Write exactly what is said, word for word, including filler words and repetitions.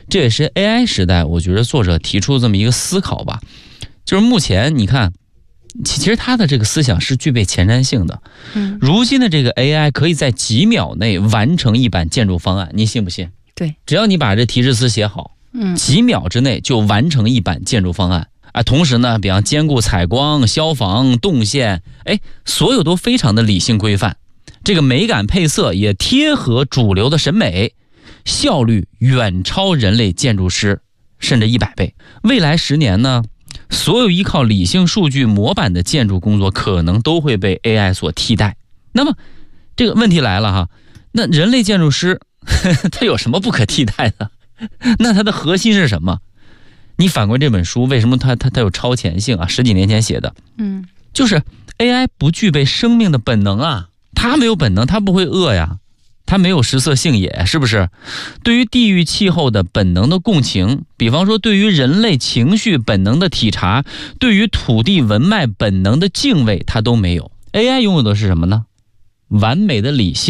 这也是 A I 时代我觉得作者提出这么一个思考吧，就是目前你看其实他的这个思想是具备前瞻性的。 嗯， 如今的这个 A I 可以在几秒内完成一版建筑方案，你信不信？ 对， 只要你把这提示词写好， 嗯， 几秒之内就完成一版建筑方案啊。同时呢，比方兼顾采光、消防、动线，哎，所有都非常的理性规范。这个美感配色也贴合主流的审美，效率远超人类建筑师甚至一百倍。未来十年呢，所有依靠理性数据模板的建筑工作可能都会被 A I 所替代。那么这个问题来了哈，那人类建筑师呵呵他有什么不可替代的？那它的核心是什么？你反观这本书，为什么它它它有超前性啊？十几年前写的， 嗯， 就是 A I 不具备生命的本能啊，它没有本能，它不会饿呀，它没有食色性也，是不是？对于地域气候的本能的共情，比方说对于人类情绪本能的体察，对于土地文脉本能的敬畏，它都没有。A I 拥有的是什么呢？完美的理性。